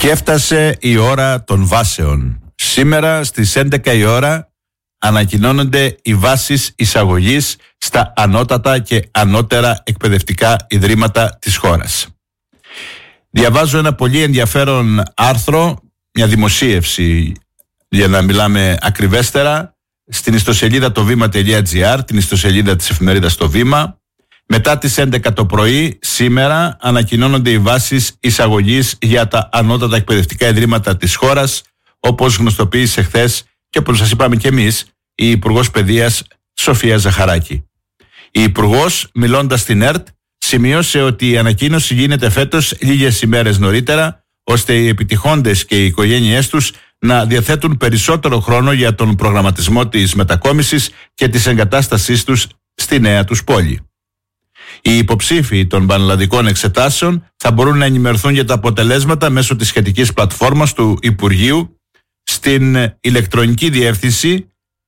Και έφτασε η ώρα των βάσεων. Σήμερα στις 11 η ώρα ανακοινώνονται οι βάσεις εισαγωγής στα ανώτατα και ανώτερα εκπαιδευτικά ιδρύματα της χώρας. Διαβάζω ένα πολύ ενδιαφέρον άρθρο, μια δημοσίευση για να μιλάμε ακριβέστερα, στην ιστοσελίδα το βήμα.gr, την ιστοσελίδα της εφημερίδας Το Βήμα. Μετά τις 11 το πρωί σήμερα ανακοινώνονται οι βάσεις εισαγωγής για τα ανώτατα εκπαιδευτικά ιδρύματα της χώρας, όπως γνωστοποίησε χθες και όπως σας είπαμε και εμείς η Υπουργός Παιδείας Σοφία Ζαχαράκη. Η Υπουργός, μιλώντας στην ΕΡΤ, σημείωσε ότι η ανακοίνωση γίνεται φέτος λίγες ημέρες νωρίτερα, ώστε οι επιτυχώντες και οι οικογένειές τους να διαθέτουν περισσότερο χρόνο για τον προγραμματισμό της μετακόμισης και της εγκατάστασής τους στη νέα τους πόλη. Οι υποψήφοι των πανελλαδικών εξετάσεων θα μπορούν να ενημερωθούν για τα αποτελέσματα μέσω της σχετικής πλατφόρμας του Υπουργείου στην ηλεκτρονική διεύθυνση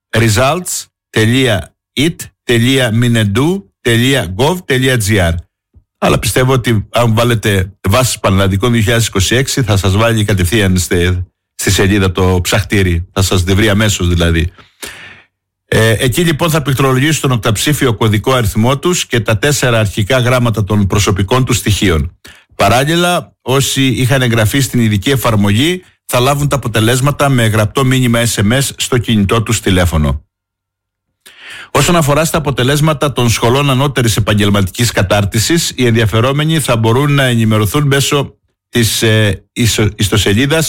results.it.minedu.gov.gr. Αλλά πιστεύω ότι αν βάλετε βάσεις πανελλαδικών 2026 θα σας βάλει κατευθείαν στη σελίδα το ψαχτήρι, θα σας βρει αμέσως δηλαδή. Εκεί λοιπόν θα πληκτρολογήσουν τον οκταψήφιο κωδικό αριθμό τους και τα 4 αρχικά γράμματα των προσωπικών τους στοιχείων. Παράλληλα, όσοι είχαν εγγραφεί στην ειδική εφαρμογή θα λάβουν τα αποτελέσματα με γραπτό μήνυμα SMS στο κινητό τους τηλέφωνο. Όσον αφορά στα αποτελέσματα των σχολών ανώτερης επαγγελματικής κατάρτισης, οι ενδιαφερόμενοι θα μπορούν να ενημερωθούν μέσω της ιστοσελίδας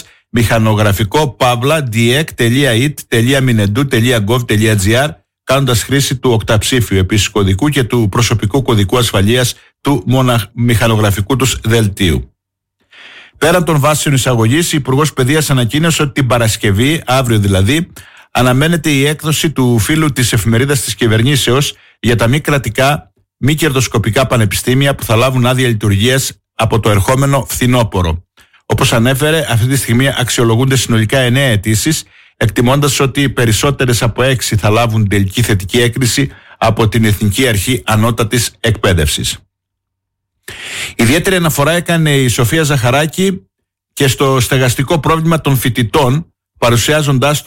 mechanographiko-diek.it.minedu.gov.gr, κάνοντας χρήση του οκταψήφιου επίσης κωδικού και του προσωπικού κωδικού ασφαλείας του μηχανογραφικού τους δελτίου. Πέραν των βάσεων εισαγωγής, η Υπουργός Παιδείας ανακοίνωσε ότι την Παρασκευή, αύριο δηλαδή, αναμένεται η έκδοση του φύλου της εφημερίδας της κυβερνήσεως για τα μη κρατικά, μη κερδοσκοπικά πανεπιστήμια που θα λάβουν άδεια λειτουργίας από το ερχόμενο φθινόπωρο. Όπως ανέφερε, αυτή τη στιγμή αξιολογούνται συνολικά 9 αιτήσεις, εκτιμώντας ότι περισσότερες από 6 θα λάβουν τελική θετική έγκριση από την Εθνική Αρχή Ανώτατης Εκπαίδευσης. Ιδιαίτερη αναφορά έκανε η Σοφία Ζαχαράκη και στο στεγαστικό πρόβλημα των φοιτητών, παρουσιάζοντας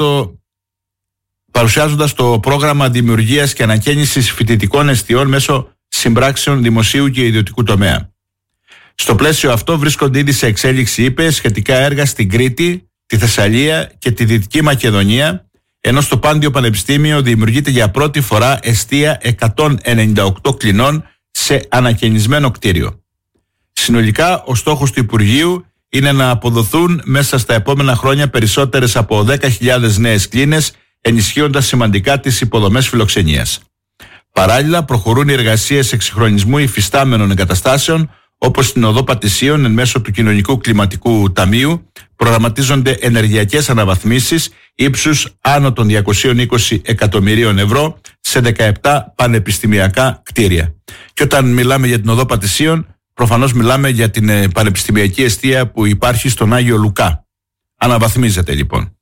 το πρόγραμμα δημιουργίας και ανακαίνησης φοιτητικών εστιών μέσω συμπράξεων δημοσίου και ιδιωτικού τομέα. Στο πλαίσιο αυτό βρίσκονται ήδη σε εξέλιξη, είπε, σχετικά έργα στην Κρήτη, τη Θεσσαλία και τη Δυτική Μακεδονία, ενώ στο Πάντιο Πανεπιστήμιο δημιουργείται για πρώτη φορά εστία 198 κλινών σε ανακαινισμένο κτίριο. Συνολικά, ο στόχος του Υπουργείου είναι να αποδοθούν μέσα στα επόμενα χρόνια περισσότερες από 10.000 νέες κλίνες, ενισχύοντας σημαντικά τις υποδομές φιλοξενίας. Παράλληλα, προχωρούν οι εργασίες εξυγχρονισμού υφιστάμενων εγκαταστάσεων, όπως στην Οδό Πατησίων, εν μέσω του Κοινωνικού Κλιματικού Ταμείου, προγραμματίζονται ενεργειακές αναβαθμίσεις ύψους άνω των 220 εκατομμυρίων ευρώ σε 17 πανεπιστημιακά κτίρια. Και όταν μιλάμε για την Οδό Πατησίων, προφανώς μιλάμε για την πανεπιστημιακή εστία που υπάρχει στον Άγιο Λουκά. Αναβαθμίζεται λοιπόν.